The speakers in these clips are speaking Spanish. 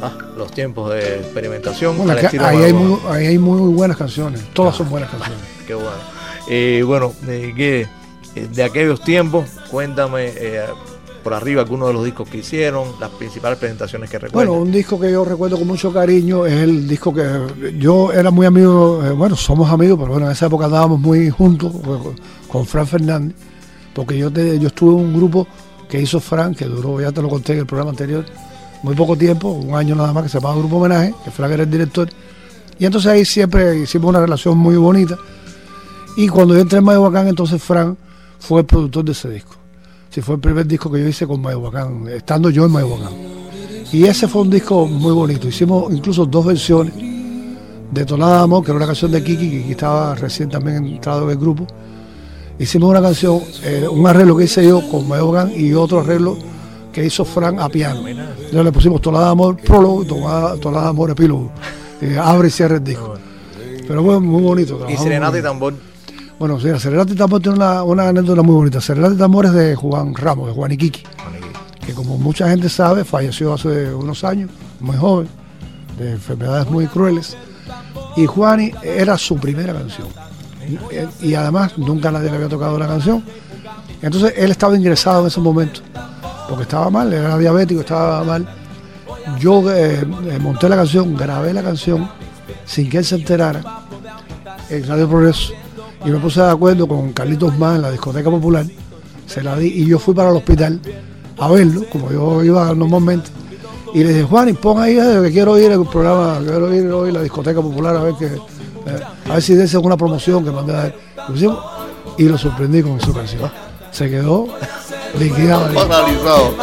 Los tiempos de experimentación. Bueno, ahí hay muy buenas canciones, todas son buenas canciones. Qué bueno. De aquellos tiempos, cuéntame por arriba algunos de los discos que hicieron, las principales presentaciones que recuerdo. Bueno, un disco que yo recuerdo con mucho cariño es el disco que yo era muy amigo, somos amigos, pero bueno, en esa época andábamos muy juntos con Fran Fernández, porque yo estuve en un grupo que hizo Fran, que duró, ya te lo conté en el programa anterior, muy poco tiempo, un año nada más, que se llamaba Grupo Homenaje, que Fran era el director, y entonces ahí siempre hicimos una relación muy bonita, y cuando yo entré en Mayhuacán, entonces Fran fue el productor de ese disco. Sí, fue el primer disco que yo hice con Mayhuacán, estando yo en Mayhuacán. Y ese fue un disco muy bonito. Hicimos incluso 2 versiones de Tonada de Amor, que era una canción de Kiki, que estaba recién también entrado en el grupo. Hicimos una canción, un arreglo que hice yo con Mayhuacán y otro arreglo que hizo Fran a piano. Entonces le pusimos Tonada de Amor prólogo, Tonada de Amor epílogo. Abre y cierra el disco. Pero fue muy bonito. Y Serenata y Tambor. Bueno, sí, Serenata y Tambor tiene una anécdota muy bonita. Serenata y Tambor es de Juan Ramos, de Juan Iquiqui, que como mucha gente sabe, falleció hace unos años, muy joven, de enfermedades muy crueles. Y Juani era su primera canción. Y además nunca nadie le había tocado la canción. Entonces él estaba ingresado en ese momento, porque estaba mal, era diabético, estaba mal. Yo monté la canción, grabé la canción, sin que él se enterara, en Radio Progreso. Y me puse de acuerdo con Carlitos Más en la discoteca popular, se la di y yo fui para el hospital a verlo, como yo iba normalmente, y le dije, Juan, pon ahí que quiero ir el programa, quiero ir hoy a la discoteca popular a ver si dice alguna promoción que mandé a él. Y lo sorprendí con su canción. Se quedó liquidado. Paralizado.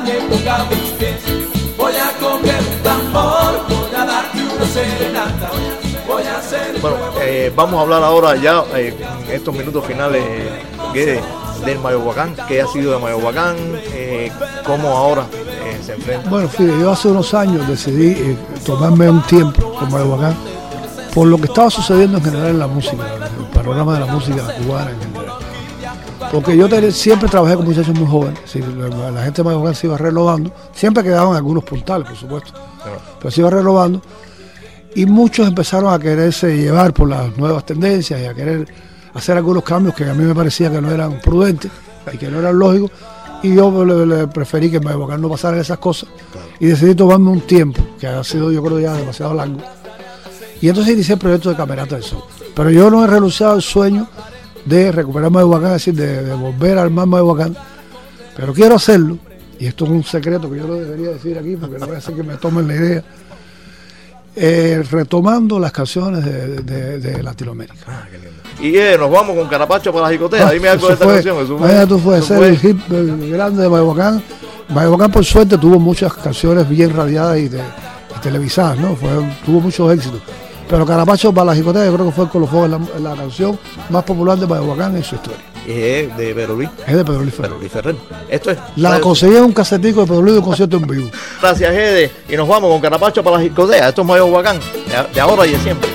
Voy a coger un tambor, voy a darte una serenata. Bueno, vamos a hablar ahora ya en estos minutos finales del Mayhuacán, qué ha sido de Mayhuacán, cómo ahora se enfrenta. Bueno, fíjate, yo hace unos años decidí tomarme un tiempo con Mayhuacán por lo que estaba sucediendo en general en la música, en el panorama de la música cubana en general. Porque yo siempre trabajé con muchachos muy jóvenes, la gente de Mayhuacán se iba renovando, siempre quedaban algunos puntales, por supuesto, pero se iba renovando. Y muchos empezaron a quererse llevar por las nuevas tendencias y a querer hacer algunos cambios que a mí me parecía que no eran prudentes y que no eran lógicos. Y yo le preferí que en Mayhuacán no pasaran esas cosas. Y decidí tomarme un tiempo, que ha sido yo creo ya demasiado largo. Y entonces inicié el proyecto de Camerata del Sol. Pero yo no he renunciado al sueño de recuperar Mayhuacán, es decir, de volver a armar Mayhuacán. Pero quiero hacerlo, y esto es un secreto que yo no debería decir aquí porque no voy a hacer que me tomen la idea. Retomando las canciones de Latinoamérica. Qué lindo. Y nos vamos con Carapacho para la jicotea. Dime algo de esta canción. Tú fue ser el hit grande de Mayhuacán. Mayhuacán, por suerte, tuvo muchas canciones bien radiadas y televisadas, ¿no? Tuvo muchos éxitos. Pero Carapacho para la jicotea, yo creo que fue el colofón, la canción más popular de Mayhuacán en su historia. Es de Pedro Luis. Es de Pedro Luis Ferrer. Esto es. La conseguí en un casetico de Pedro Luis de un concierto en vivo. Gracias, Gede. Y nos vamos con Carapacho para la jicotea. Esto es Mayhuacán, de ahora y de siempre.